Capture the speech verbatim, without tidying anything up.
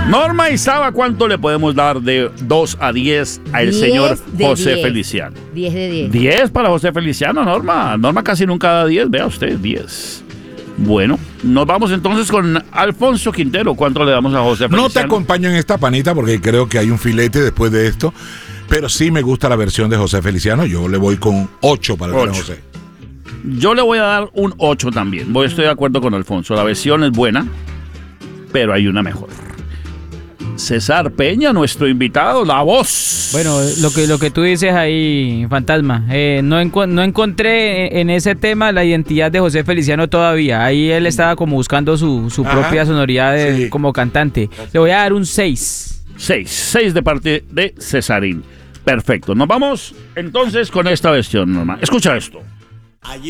Norma y Saba, ¿cuánto le podemos dar de dos a diez al señor José diez. Feliciano? diez de diez. diez para José Feliciano, Norma. Norma casi nunca da diez, vea usted, diez. Bueno, nos vamos entonces con Alfonso Quintero. ¿Cuánto le damos a José Feliciano? No te acompaño en esta panita porque creo que hay un filete después de esto, pero sí me gusta la versión de José Feliciano. Yo le voy con ocho para el gran José. Yo le voy a dar un ocho también. Voy, estoy de acuerdo con Alfonso. La versión es buena, pero hay una mejor. César Peña, nuestro invitado, la voz. Bueno, lo que lo que tú dices ahí, Fantasma, eh, no, enco- no encontré en ese tema la identidad de José Feliciano todavía. Ahí él estaba como buscando su, su Ajá, propia sonoridad de- sí. como cantante. Le voy a dar un seis. seis. seis de parte de Cesarín. Perfecto. Nos vamos entonces con esta versión, Norma. Escucha esto.